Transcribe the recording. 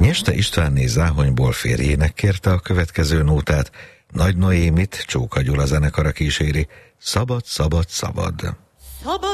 Nyeste Istvánné Záhonyból férjének kérte a következő nótát, Nagy Noémit Csóka Gyula zenekara kíséri. Szabad, szabad, szabad.